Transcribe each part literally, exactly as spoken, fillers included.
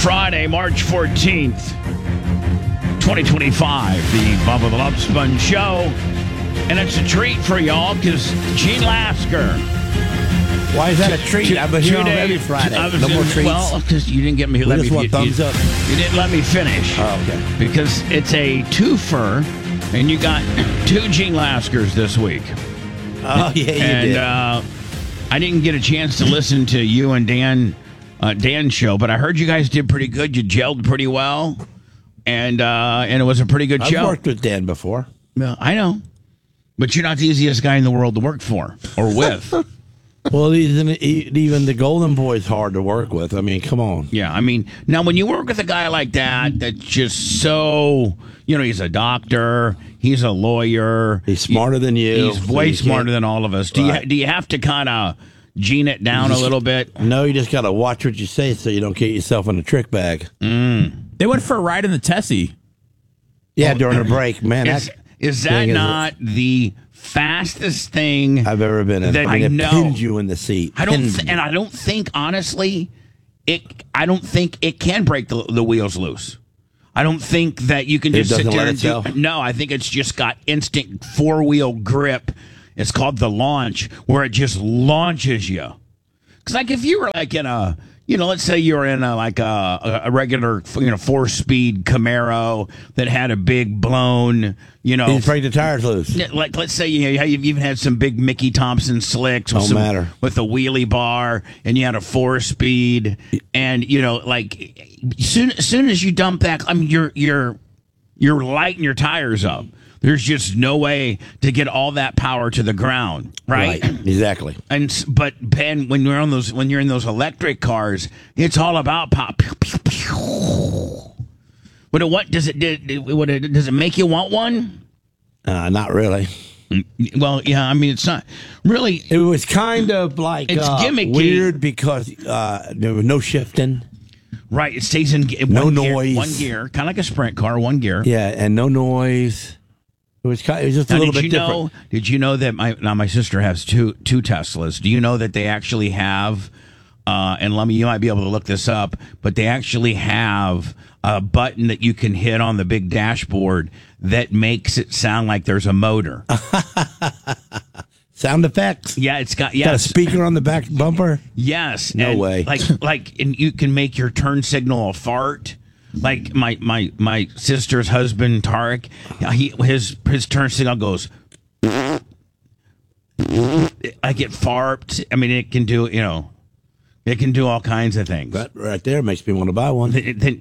Friday, March fourteenth, twenty twenty-five, the Bubba the Love Sponge Show. And it's a treat for y'all because Gene Lasker. Why is that a treat? Two, I've been here on every Friday. I was No in, more treats. Well, because you didn't get me. We Let just me want you, thumbs you, up. You didn't let me finish. Oh, okay. Because it's a twofer, and you got two Gene Laskers this week. Oh, yeah, you and, did. uh, I didn't get a chance to listen to you and Dan, uh, Dan's show, but I heard you guys did pretty good. You gelled pretty well, and uh, and it was a pretty good I've show. worked with Dan before. Well, I know, but you're not the easiest guy in the world to work for or with. Well, even, even the Golden Boy's hard to work with. I mean, come on. Yeah, I mean, now when you work with a guy like that, that's just so, you know, he's a doctor, he's a lawyer. He's smarter than you. He's so way you smarter can't- than all of us. Do Right. you do you have to kind of gene it down a little bit? No, you just got to watch what you say so you don't get yourself in a trick bag. Mm. They went for a ride in the Tessie. Yeah, during a break. Man, Is, that is that thing is- not the fastest thing I've ever been in. that I mean, I it know? pinned you in the seat. I don't, Pinned th- you. and I don't think honestly, it. I don't think it can break the, the wheels loose. I don't think that you can It just sit doesn't there let and do. itself? No, I think it's just got instant four wheel grip. It's called the launch, where it just launches you. Because like if you were like in a, you know, let's say you're in a like a, a regular, you know, four speed Camaro that had a big blown, you know, He's break the tires loose. yeah, like let's say you know, you've even had some big Mickey Thompson slicks with Don't some, matter. with a wheelie bar, and you had a four speed, and you know, like soon as soon as you dump that, I mean, you're you're you're lighting your tires up. There's just no way to get all that power to the ground, right? Exactly. And s- but Ben, when you're on those, when you're in those electric cars, it's all about pop. Pew, pew, pew. But it, what does it did? it- What it, does it make you want one? Uh, not really. Well, yeah. I mean, it's not really. It was kind of like It's uh, gimmicky. weird because uh, there was no shifting. Right, it stays in ge- No one gear, noise. one gear, kind of like a sprint car, one gear. Yeah, and no noise. It was kind, it was just a Now, little did bit you different. know? Did you know that my now my sister has two two Teslas? Do you know that they actually have? Uh, and let me, you might be able to look this up, but they actually have a button that you can hit on the big dashboard that makes it sound like there's a motor. Sound effects. Yeah, it's got Got a yes, speaker on the back bumper. yes. No and way. Like like, and you can make your turn signal a fart. Like my my my sister's husband Tarek, he his his turn signal goes. I get farped. I mean, it can do, you know, it can do all kinds of things. That right there makes me want to buy one.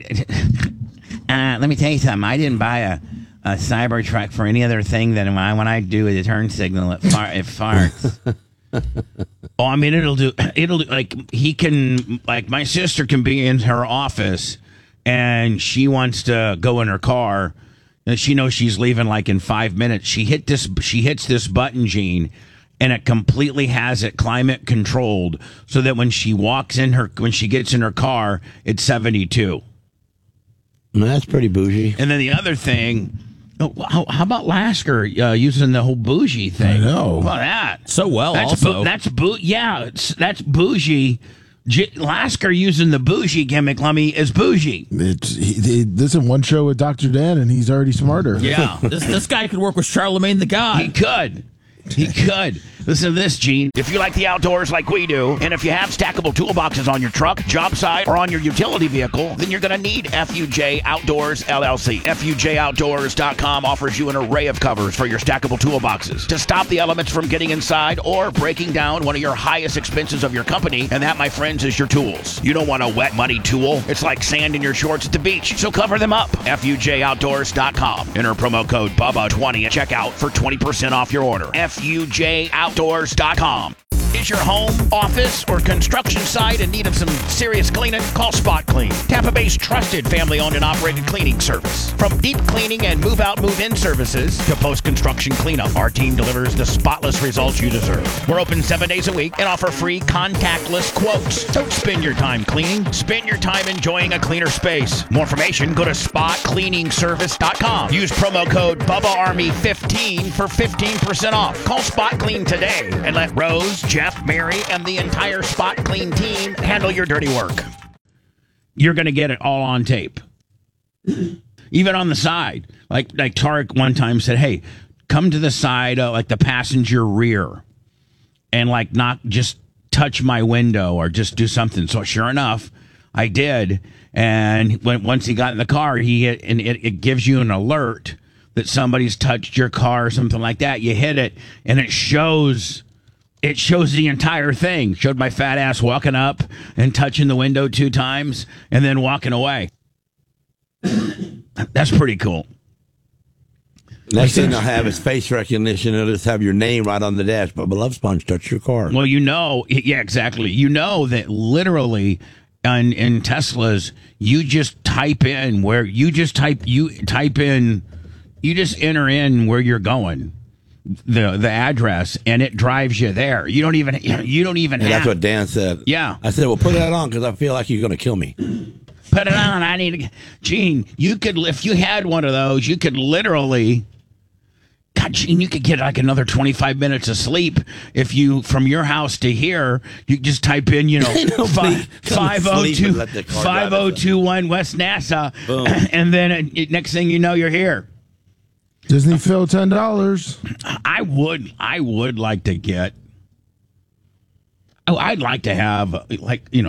Uh, let me tell you something. I didn't buy a, a Cybertruck for any other thing than when I, when I do the turn signal, it, far, it farts. Oh, I mean, it'll do, it'll do, like, he can, like, my sister can be in her office and she wants to go in her car and she knows she's leaving like in five minutes. She hit this, she hits this button, Gene, and it completely has it climate controlled so that when she walks in her, when she gets in her car, it's seventy-two. Man, that's pretty bougie. And then the other thing, oh, how, how about Lasker uh, using the whole bougie thing? I know. How about that? So well, That's also. bou- that's bou- yeah, it's, that's bougie. J- Lasker using the bougie gimmick, Lummy, is bougie. It's he, he, this is one show with Doctor Dan, and he's already smarter. Yeah, this, this guy could work with Charlemagne the God. he could. He could. Listen to this, Gene. If you like the outdoors like we do, and if you have stackable toolboxes on your truck, job site, or on your utility vehicle, then you're going to need F U J Outdoors, L L C. F U J outdoors dot com offers you an array of covers for your stackable toolboxes to stop the elements from getting inside or breaking down one of your highest expenses of your company, and that, my friends, is your tools. You don't want a wet, muddy tool. It's like sand in your shorts at the beach, so cover them up. F U J outdoors dot com. Enter promo code Bubba twenty at checkout for twenty percent off your order. F U J outdoors dot com. Is your home, office, or construction site in need of some serious cleaning? Call Spot Clean, Tampa Bay's trusted family-owned and operated cleaning service. From deep cleaning and move-out, move-in services to post-construction cleanup, our team delivers the spotless results you deserve. We're open seven days a week and offer free contactless quotes. Don't spend your time cleaning. Spend your time enjoying a cleaner space. More information, go to spot cleaning service dot com. Use promo code Bubba Army fifteen for fifteen percent off. Call Spot Clean today and let Rose, Jeff, Mary, and the entire Spot Clean team handle your dirty work. you're going to get it all on tape. Even on the side. Like like Tarek one time said, hey, come to the side, uh, like the passenger rear, and like not just touch my window or just do something. So sure enough, I did. And when once he got in the car, he hit, and it, it gives you an alert that somebody's touched your car or something like that. You hit it, and it shows it shows the entire thing. Showed my fat ass walking up and touching the window two times and then walking away. That's pretty cool. Next thing they'll have is face recognition. It'll just have your name right on the dash. But Love Sponge touched your car. Well, you know, yeah, exactly. You know that literally in, in Teslas, you just type in where you just type you type in, you just enter in where you're going, the the address, and it drives you there. You don't even you don't even. And have, that's what Dan said. Yeah, I said, well, put that on because I feel like you're going to kill me. Put it on. I need to. Gene, you could if you had one of those, you could literally. God, Gene, you could get like another twenty-five minutes of sleep if you, from your house to here, you just type in, you know, know five, five oh two, let the car five oh two one West Nassau, Boom. and then uh, next thing you know, you're here. Disney Phil ten dollars. I would, I would like to get. Oh, I'd like to have, like, you know,